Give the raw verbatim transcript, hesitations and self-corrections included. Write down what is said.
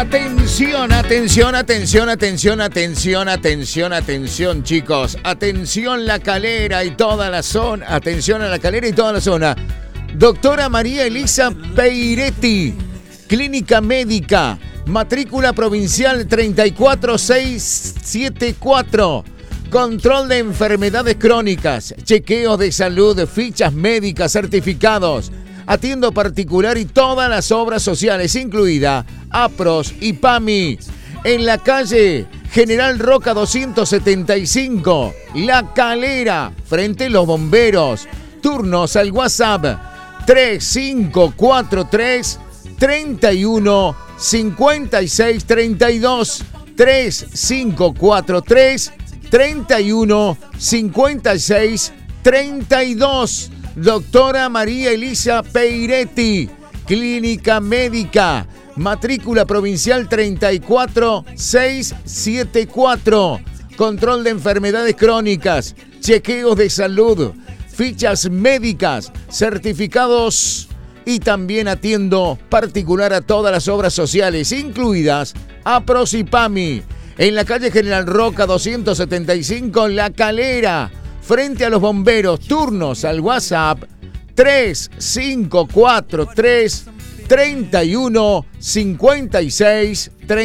Atención, atención, atención, atención, atención, atención, atención, chicos. Atención La Calera y toda la zona. Atención a La Calera y toda la zona. Doctora María Elisa Peiretti, Clínica Médica, matrícula provincial treinta y cuatro seiscientos setenta y cuatro. Control de enfermedades crónicas, chequeos de salud, fichas médicas, certificados. Atiendo particular y todas las obras sociales, incluida APROS y PAMI. En la calle General Roca doscientos setenta y cinco, La Calera, frente a los bomberos. Turnos al WhatsApp tres cinco cuatro tres, treinta y uno, cincuenta y seis, treinta y dos. tres cinco cuatro tres, treinta y uno, cincuenta y seis, treinta y dos. Doctora María Elisa Peiretti, Clínica Médica, matrícula provincial treinta y cuatro seiscientos setenta y cuatro. Control de enfermedades crónicas, chequeos de salud, fichas médicas, certificados y también atiendo particular a todas las obras sociales, incluidas APROS y PAMI. En la calle General Roca doscientos setenta y cinco, La Calera, frente a los bomberos. Turnos al WhatsApp tres cinco cuatro tres, treinta y uno, cincuenta y seis, treinta y dos.